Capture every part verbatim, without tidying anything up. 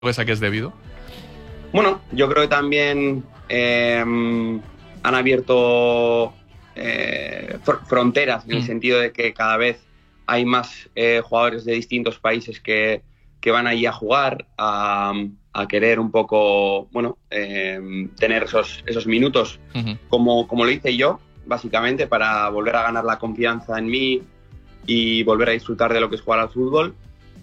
ves a qué es debido? Bueno, yo creo que también eh, han abierto eh, fr- fronteras en el Mm. sentido de que cada vez hay más eh, jugadores de distintos países que, que van allí a jugar, a, a querer un poco, bueno, eh, tener esos, esos minutos Uh-huh. como, como lo hice yo, básicamente, para volver a ganar la confianza en mí y volver a disfrutar de lo que es jugar al fútbol.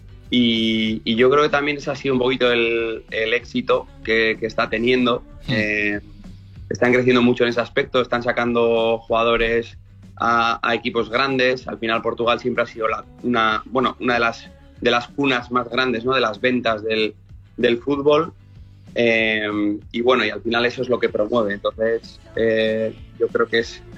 Y, y yo creo que también ese ha sido un poquito el, el éxito que, que está teniendo. Mm. Eh, están creciendo mucho en ese aspecto, están sacando jugadores a, a equipos grandes. Al final Portugal siempre ha sido la, una, bueno, una de las, de las cunas más grandes, ¿no?, de las ventas del, del fútbol. Eh, y bueno, y al final eso es lo que promueve. Entonces eh, yo creo que es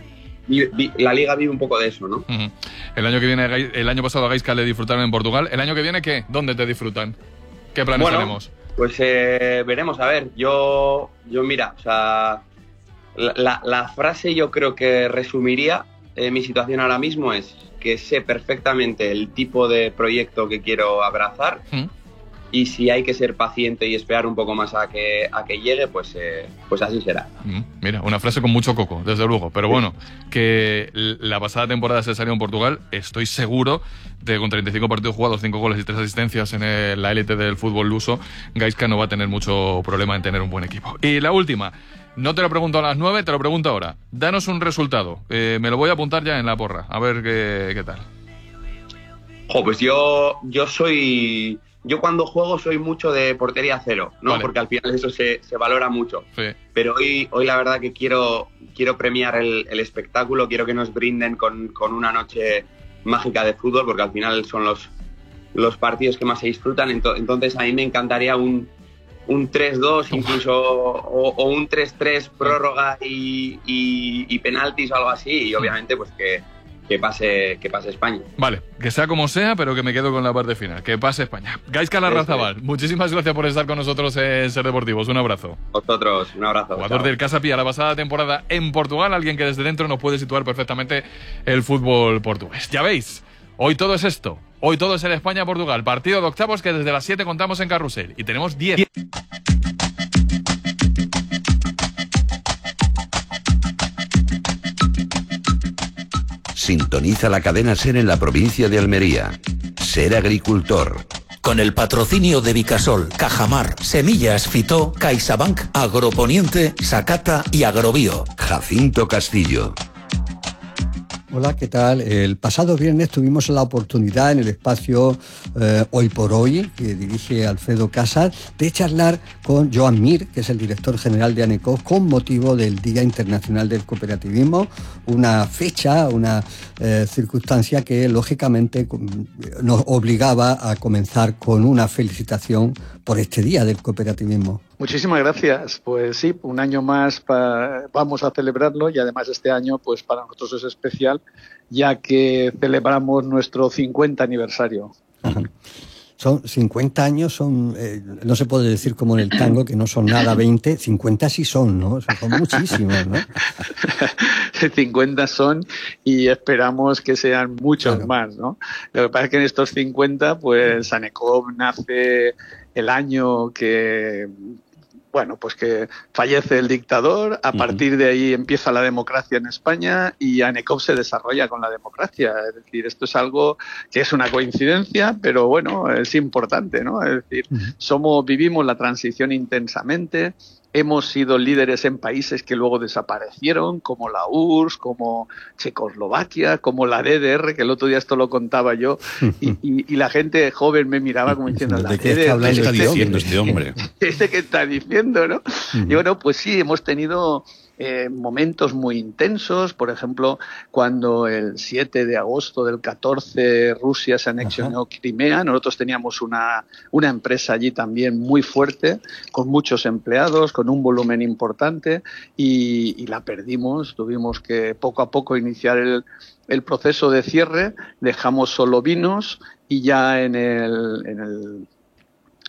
la liga vive un poco de eso, ¿no? Uh-huh. El año que viene, el año pasado a Gaizka le disfrutaron en Portugal. ¿El año que viene qué? ¿Dónde te disfrutan? ¿Qué planes bueno, tenemos? Pues eh, veremos, a ver, yo, yo mira, o sea, la, la, la frase yo creo que resumiría eh, mi situación ahora mismo es que sé perfectamente el tipo de proyecto que quiero abrazar. ¿Mm? Y si hay que ser paciente y esperar un poco más a que, a que llegue, pues, eh, pues así será. Mm, mira, una frase con mucho coco, desde luego. Pero bueno, que la pasada temporada se salió en Portugal, estoy seguro de que con treinta y cinco partidos jugados, cinco goles y tres asistencias en el, la élite del fútbol luso, Gaizka no va a tener mucho problema en tener un buen equipo. Y la última, no te lo pregunto a las nueve, te lo pregunto ahora. Danos un resultado. Eh, me lo voy a apuntar ya en la porra, a ver qué, qué tal. Jo, pues yo, yo soy... Yo cuando juego soy mucho de portería cero, ¿no? Vale. Porque al final eso se, se valora mucho. Sí. Pero hoy, hoy la verdad que quiero, quiero premiar el, el espectáculo, quiero que nos brinden con, con una noche mágica de fútbol, porque al final son los, los partidos que más se disfrutan. Entonces a mí me encantaría un, un tres dos incluso, o, o un tres tres prórroga y, y, y penaltis o algo así. Y obviamente pues que... Que pase, que pase España. Vale, que sea como sea, pero que me quedo con la parte final. Que pase España. Gaizka Larrazabal, muchísimas gracias por estar con nosotros en Ser Deportivos. Un abrazo. Vosotros, un abrazo. Jugador chao. Del Casa Pia la pasada temporada en Portugal, alguien que desde dentro nos puede situar perfectamente el fútbol portugués. Ya veis, hoy todo es esto. Hoy todo es el España-Portugal. Partido de octavos que desde las siete contamos en Carrusel. Y tenemos diez. Sintoniza la cadena SER en la provincia de Almería. Ser agricultor. Con el patrocinio de Vicasol, Cajamar, Semillas Fitó, CaixaBank, Agroponiente, Sacata y Agrobio. Jacinto Castillo. Hola, ¿qué tal? El pasado viernes tuvimos la oportunidad en el espacio eh, Hoy por Hoy, que dirige Alfredo Casas, de charlar con Joan Mir, que es el director general de ANECOB, con motivo del Día Internacional del Cooperativismo, una fecha, una eh, circunstancia que lógicamente nos obligaba a comenzar con una felicitación por este Día del Cooperativismo. Muchísimas gracias. Pues sí, un año más pa, vamos a celebrarlo y además este año pues para nosotros es especial ya que celebramos nuestro cincuenta aniversario. Ajá. Son cincuenta años, son eh, no se puede decir como en el tango que no son nada veinte, cincuenta sí son, ¿no? Son muchísimos, ¿no? cincuenta son y esperamos que sean muchos claro. más, ¿no? Lo que pasa es que en estos cincuenta pues ANECOB nace el año que... Bueno, pues que fallece el dictador, a partir de ahí empieza la democracia en España y ANECOB se desarrolla con la democracia. Es decir, esto es algo que es una coincidencia, pero bueno, es importante, ¿no? Es decir, somos, vivimos la transición intensamente. Hemos sido líderes en países que luego desaparecieron, como la U R S S, como Checoslovaquia, como la D D R, que el otro día esto lo contaba yo, y, y, y la gente joven me miraba como diciendo, la ¿de qué D D R, está diciendo este hombre? ¿Este qué está diciendo, no? Uh-huh. Y bueno, pues sí, hemos tenido eh, momentos muy intensos, por ejemplo, cuando el siete de agosto del catorce Rusia se anexionó Ajá. Crimea, nosotros teníamos una, una empresa allí también muy fuerte, con muchos empleados, con un volumen importante y, y la perdimos, tuvimos que poco a poco iniciar el, el proceso de cierre, dejamos solo vinos y ya en el, en el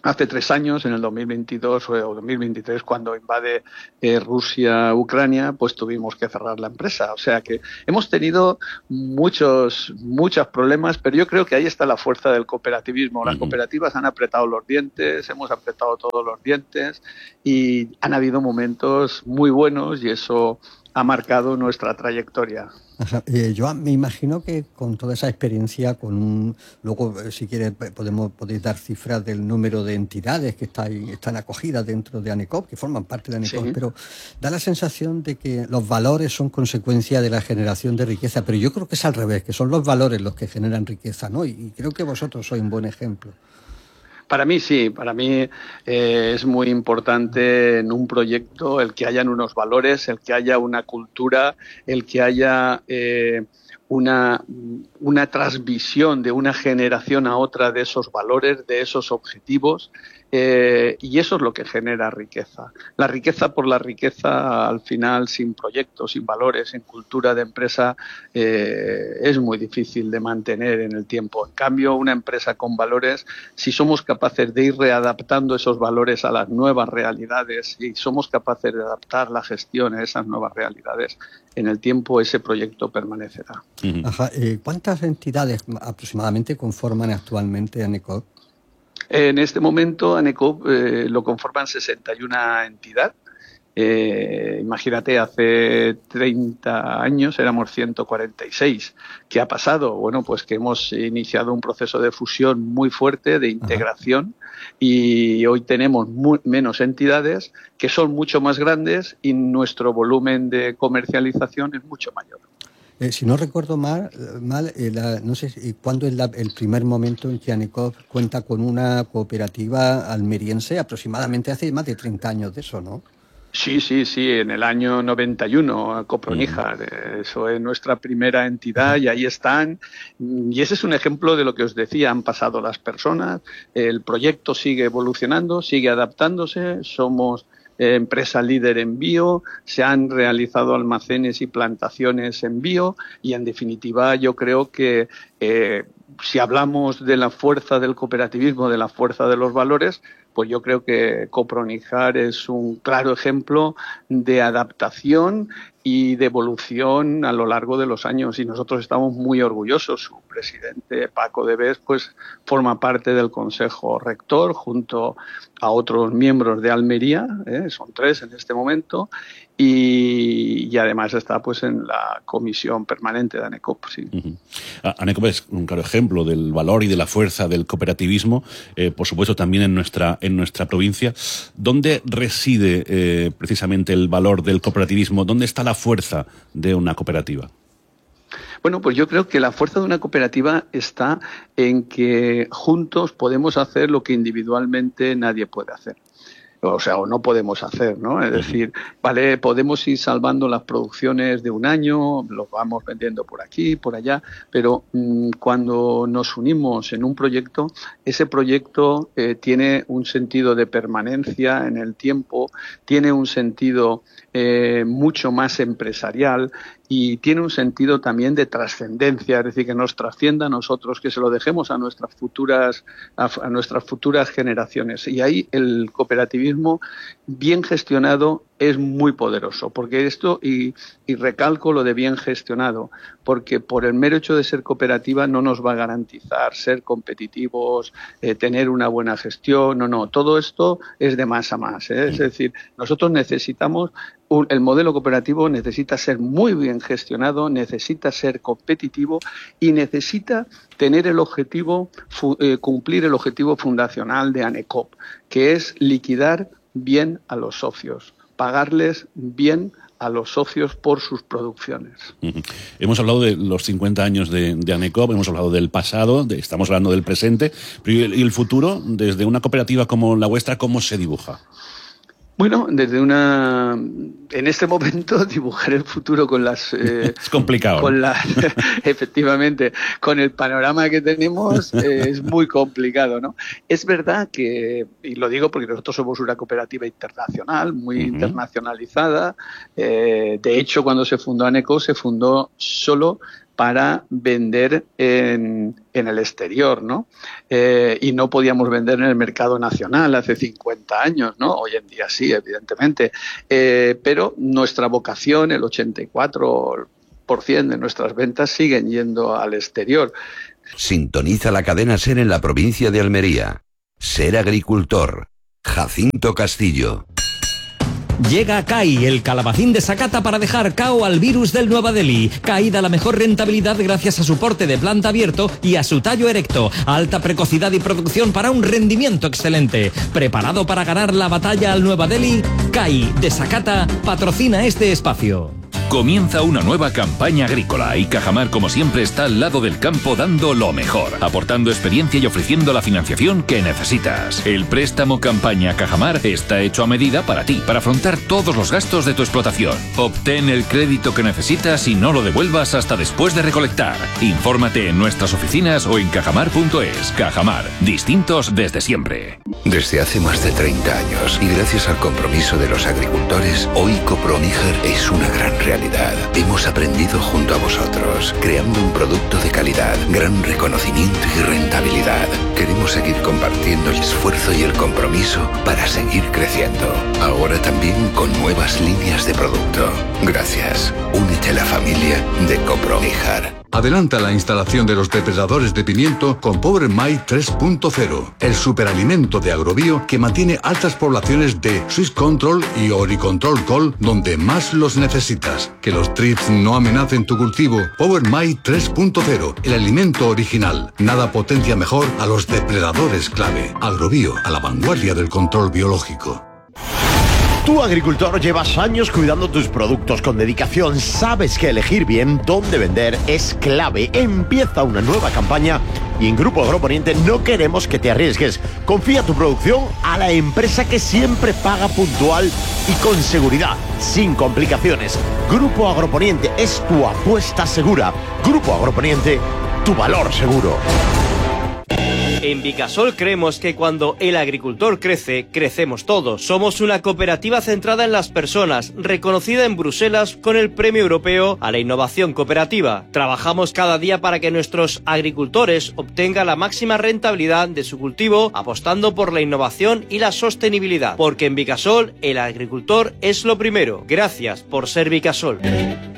hace tres años, en el dos mil veintidós o dos mil veintitrés, cuando invade eh, Rusia Ucrania, pues tuvimos que cerrar la empresa. O sea que hemos tenido muchos, muchos problemas, pero yo creo que ahí está la fuerza del cooperativismo. Las cooperativas han apretado los dientes, hemos apretado todos los dientes y han habido momentos muy buenos y eso ha marcado nuestra trayectoria. Eh, yo me imagino que con toda esa experiencia, con un, luego eh, si quieres podemos podéis dar cifras del número de entidades que están, están acogidas dentro de ANECOP, que forman parte de ANECOP, sí. Pero da la sensación de que los valores son consecuencia de la generación de riqueza, pero yo creo que es al revés, que son los valores los que generan riqueza, ¿no? Y, y creo que vosotros sois un buen ejemplo. Para mí sí, para mí eh, es muy importante en un proyecto el que hayan unos valores, el que haya una cultura, el que haya eh, una, una transmisión de una generación a otra de esos valores, de esos objetivos. Eh, y eso es lo que genera riqueza. La riqueza por la riqueza, al final, sin proyectos, sin valores, sin cultura de empresa, eh, es muy difícil de mantener en el tiempo. En cambio, una empresa con valores, si somos capaces de ir readaptando esos valores a las nuevas realidades y somos capaces de adaptar la gestión a esas nuevas realidades, en el tiempo ese proyecto permanecerá. Ajá. Eh, ¿Cuántas entidades aproximadamente conforman actualmente ANECOP? En este momento ANECOP eh, lo conforman sesenta y una entidades. Eh, imagínate, hace treinta años éramos ciento cuarenta y seis. ¿Qué ha pasado? Bueno, pues que hemos iniciado un proceso de fusión muy fuerte, de integración, Ajá. Y hoy tenemos muy, menos entidades que son mucho más grandes y nuestro volumen de comercialización es mucho mayor. Eh, si no recuerdo mal, mal eh, la, no sé cuándo es la, el primer momento en que ANECOP cuenta con una cooperativa almeriense, aproximadamente hace más de treinta años de eso, ¿no? Sí, sí, sí, en el año noventa y uno, Coproníjar, uh-huh. Eso es nuestra primera entidad y ahí están. Y ese es un ejemplo de lo que os decía, han pasado las personas, el proyecto sigue evolucionando, sigue adaptándose, somos empresa líder en bio, se han realizado almacenes y plantaciones en bio y, en definitiva, yo creo que eh, si hablamos de la fuerza del cooperativismo, de la fuerza de los valores, pues yo creo que Coproníjar es un claro ejemplo de adaptación y de evolución a lo largo de los años y nosotros estamos muy orgullosos. Su presidente, Paco de Bes, pues forma parte del Consejo Rector junto a otros miembros de Almería, ¿eh? Son tres en este momento, y, y además está pues en la comisión permanente de ANECOP. Sí. Uh-huh. ANECOP es un claro ejemplo del valor y de la fuerza del cooperativismo, eh, por supuesto también en nuestra, en nuestra provincia. ¿Dónde reside eh, precisamente el valor del cooperativismo? ¿Dónde está la fuerza de una cooperativa? Bueno, pues yo creo que la fuerza de una cooperativa está en que juntos podemos hacer lo que individualmente nadie puede hacer. O sea, o no podemos hacer, ¿no? Es decir, vale, podemos ir salvando las producciones de un año, los vamos vendiendo por aquí, por allá, pero mmm, cuando nos unimos en un proyecto, ese proyecto eh, tiene un sentido de permanencia en el tiempo, tiene un sentido eh, mucho más empresarial y tiene un sentido también de trascendencia, es decir, que nos trascienda a nosotros, que se lo dejemos a nuestras futuras a, a nuestras futuras generaciones. Y ahí el cooperativismo bien gestionado es muy poderoso, porque esto, y, y recalco lo de bien gestionado, porque por el mero hecho de ser cooperativa no nos va a garantizar ser competitivos, eh, tener una buena gestión, no, no, todo esto es de más a más, ¿eh? Es decir, nosotros necesitamos, un, el modelo cooperativo necesita ser muy bien gestionado, necesita ser competitivo y necesita tener el objetivo, fu, eh, cumplir el objetivo fundacional de ANECOP, que es liquidar bien a los socios, pagarles bien a los socios por sus producciones. Uh-huh. Hemos hablado de los cincuenta años de, de ANECOP, hemos hablado del pasado, de, estamos hablando del presente, pero ¿y el, y el futuro? Desde una cooperativa como la vuestra, ¿cómo se dibuja? Bueno, desde una, en este momento dibujar el futuro con las eh, es complicado. Con las, efectivamente, con el panorama que tenemos eh, es muy complicado, ¿no? Es verdad que, y lo digo porque nosotros somos una cooperativa internacional, muy uh-huh. internacionalizada. Eh, de hecho, cuando se fundó ANECOP se fundó solo para vender en, en el exterior, ¿no? Eh, y no podíamos vender en el mercado nacional hace cincuenta años, ¿no? Hoy en día sí, evidentemente. Eh, pero nuestra vocación, el ochenta y cuatro por ciento de nuestras ventas siguen yendo al exterior. Sintoniza la cadena SER en la provincia de Almería. Ser agricultor. Jacinto Castillo. Llega C A I, el calabacín de Sakata para dejar cao al virus del Nueva Delhi. C A I da la mejor rentabilidad gracias a su porte de planta abierto y a su tallo erecto. Alta precocidad y producción para un rendimiento excelente. ¿Preparado para ganar la batalla al Nueva Delhi? C A I de Sakata patrocina este espacio. Comienza una nueva campaña agrícola y Cajamar, como siempre, está al lado del campo dando lo mejor, aportando experiencia y ofreciendo la financiación que necesitas. El préstamo campaña Cajamar está hecho a medida para ti, para afrontar todos los gastos de tu explotación. Obtén el crédito que necesitas y no lo devuelvas hasta después de recolectar. Infórmate en nuestras oficinas o en cajamar punto es. Cajamar, distintos desde siempre. Desde hace más de treinta años y gracias al compromiso de los agricultores, hoy Coproníger es una gran realidad. Hemos aprendido junto a vosotros, creando un producto de calidad, gran reconocimiento y rentabilidad. Queremos seguir compartiendo el esfuerzo y el compromiso para seguir creciendo. Ahora también con nuevas líneas de producto. Gracias. Únete a la familia de Coproníger. Adelanta la instalación de los depredadores de pimiento con Power Mite tres punto cero, el superalimento de Agrobio que mantiene altas poblaciones de Swiss Control y Oricontrol Col donde más los necesitas. Que los trips no amenacen tu cultivo. Power Mite tres punto cero, el alimento original. Nada potencia mejor a los depredadores clave. Agrobio, a la vanguardia del control biológico. Tú, agricultor, llevas años cuidando tus productos con dedicación. Sabes que elegir bien dónde vender es clave. Empieza una nueva campaña y en Grupo Agroponiente no queremos que te arriesgues. Confía tu producción a la empresa que siempre paga puntual y con seguridad, sin complicaciones. Grupo Agroponiente es tu apuesta segura. Grupo Agroponiente, tu valor seguro. En Vicasol creemos que cuando el agricultor crece, crecemos todos. Somos una cooperativa centrada en las personas, reconocida en Bruselas con el Premio Europeo a la Innovación Cooperativa. Trabajamos cada día para que nuestros agricultores obtengan la máxima rentabilidad de su cultivo, apostando por la innovación y la sostenibilidad. Porque en Vicasol, el agricultor es lo primero. Gracias por ser Vicasol.